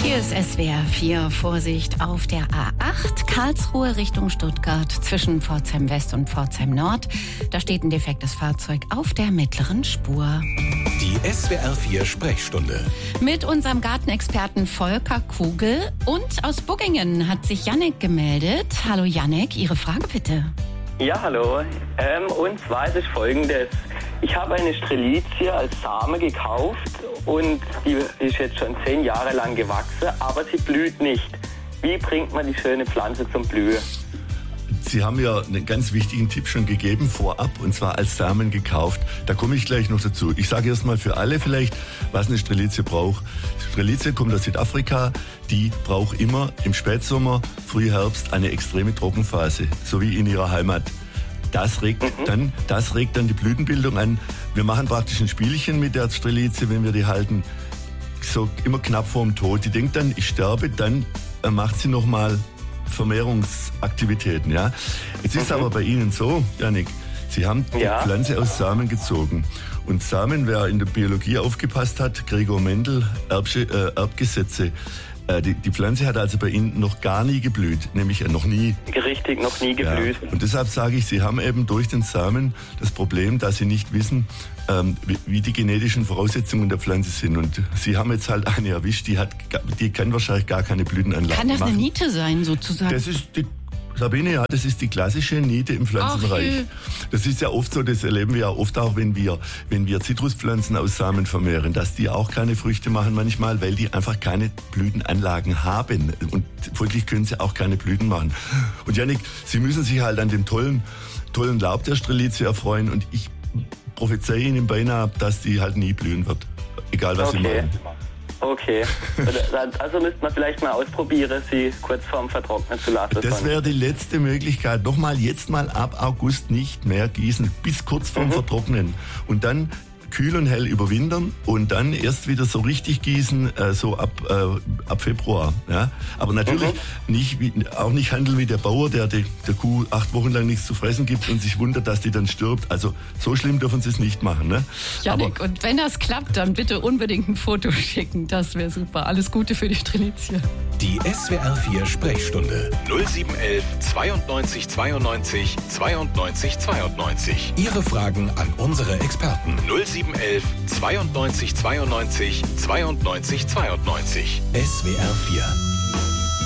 Hier ist SWR 4. Vorsicht auf der A8 Karlsruhe Richtung Stuttgart zwischen Pforzheim West und Pforzheim Nord. Da steht ein defektes Fahrzeug auf der mittleren Spur. Die SWR 4 Sprechstunde. Mit unserem Gartenexperten Volker Kugel. Und aus Buggingen hat sich Jannik gemeldet. Hallo Jannik, Ihre Frage bitte. Ja, hallo. Und zwar ist es Folgendes. Ich habe eine Strelizie als Same gekauft und die ist jetzt schon 10 Jahre lang gewachsen, aber sie blüht nicht. Wie bringt man die schöne Pflanze zum Blühen? Sie haben ja einen ganz wichtigen Tipp schon gegeben vorab, und zwar als Samen gekauft. Da komme ich gleich noch dazu. Ich sage erst mal für alle vielleicht, was eine Strelizie braucht. Strelizie kommt aus Südafrika. Die braucht immer im Spätsommer, Frühherbst eine extreme Trockenphase, so wie in ihrer Heimat. Das regt dann die Blütenbildung an. Wir machen praktisch ein Spielchen mit der Strelizie, wenn wir die halten, so immer knapp vorm Tod. Die denkt dann, ich sterbe, dann macht sie nochmal Vermehrungsaktivitäten. Ja? Jetzt ist aber bei Ihnen so, Jannik, Sie haben die Pflanze aus Samen gezogen. Und Samen, wer in der Biologie aufgepasst hat, Gregor Mendel, Erbgesetze, die Pflanze hat also bei Ihnen noch gar nie geblüht, nämlich noch nie. Richtig, noch nie geblüht. Ja. Und deshalb sage ich, Sie haben eben durch den Samen das Problem, dass Sie nicht wissen, wie die genetischen Voraussetzungen der Pflanze sind. Und Sie haben jetzt halt eine erwischt, die kann wahrscheinlich gar keine Blütenanlage machen. Kann das eine Niete sein, sozusagen? Das ist Sabine, ja, das ist die klassische Niete im Pflanzenbereich. Das ist ja oft so, das erleben wir ja oft auch, wenn wir Zitruspflanzen aus Samen vermehren, dass die auch keine Früchte machen manchmal, weil die einfach keine Blütenanlagen haben. Und folglich können sie auch keine Blüten machen. Und Jannik, Sie müssen sich halt an dem tollen Laub der Strelizie erfreuen, und ich prophezeie Ihnen beinahe, dass die halt nie blühen wird. Egal was Sie machen. Okay, also müsste man vielleicht mal ausprobieren, sie kurz vorm Vertrocknen zu lassen. Das wäre die letzte Möglichkeit. Nochmal, jetzt mal ab August nicht mehr gießen, bis kurz vorm Vertrocknen. Und dann kühl und hell überwintern und dann erst wieder so richtig gießen, so ab Februar. Ja? Aber natürlich auch nicht handeln wie der Bauer, der Kuh 8 Wochen lang nichts zu fressen gibt und sich wundert, dass die dann stirbt. Also so schlimm dürfen Sie es nicht machen. Ne? Jannik, und wenn das klappt, dann bitte unbedingt ein Foto schicken. Das wäre super. Alles Gute für die Strelizie. Die SWR 4 Sprechstunde 0711 92 92 92 92. Ihre Fragen an unsere Experten 0711 92 92 92 92. SWR 4